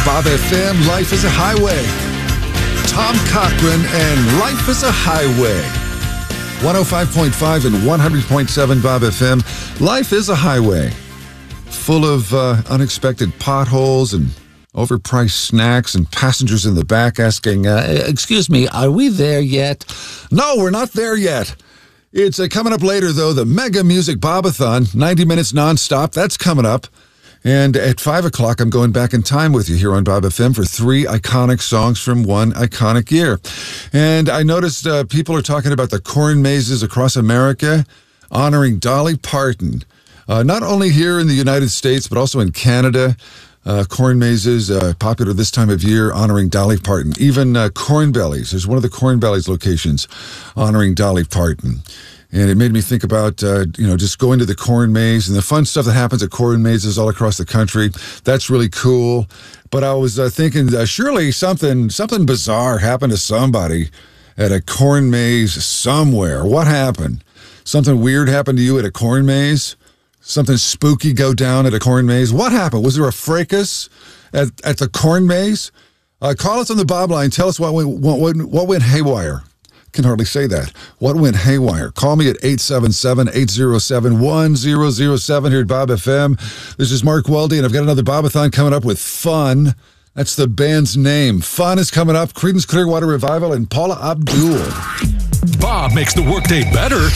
Bob FM, Life is a Highway. Tom Cochran and Life is a Highway. 105.5 and 100.7 Bob FM. Life is a highway full of unexpected potholes and overpriced snacks and passengers in the back asking, excuse me, are we there yet? No, we're not there yet. It's coming up later, though, the Mega Music Bobathon, 90 minutes nonstop. That's coming up. And at 5 o'clock, I'm going back in time with you here on Bob FM for 3 iconic songs from one iconic year. And I noticed people are talking about the corn mazes across America honoring Dolly Parton. Not only here in the United States, but also in Canada. Corn mazes, popular this time of year, honoring Dolly Parton. Even Corn Bellies. There's one of the Corn Bellies locations honoring Dolly Parton. And it made me think about, just going to the corn maze and the fun stuff that happens at corn mazes all across the country. That's really cool. But I was thinking, surely something bizarre happened to somebody at a corn maze somewhere. What happened? Something weird happened to you at a corn maze? Something spooky go down at a corn maze? What happened? Was there a fracas at the corn maze? Call us on the Bob line. Tell us what went haywire. Can hardly say that. What went haywire? Call me at 877-807-1007 here at Bob FM. This is Mark Weldy, and I've got another Bobathon coming up with Fun. That's the band's name. Fun is coming up. Creedence Clearwater Revival and Paula Abdul. Bob makes the workday better